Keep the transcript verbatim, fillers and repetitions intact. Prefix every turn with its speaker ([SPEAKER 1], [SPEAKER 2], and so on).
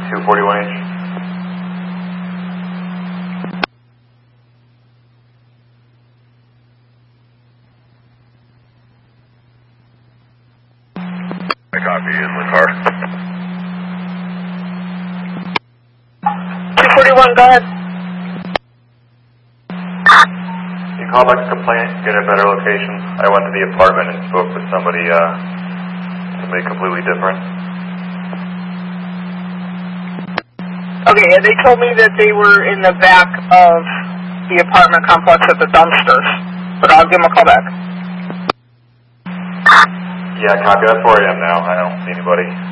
[SPEAKER 1] two forty-one H. I copy in the car.
[SPEAKER 2] two forty-one, go ahead.
[SPEAKER 1] You call back a complaint, get a better location. I went to the apartment and spoke with somebody, uh, somebody completely different.
[SPEAKER 2] Okay, yeah, they told me that they were in the back of the apartment complex at the dumpsters, but I'll give them a call back.
[SPEAKER 1] Yeah, copy. That's where I am now. I don't see anybody.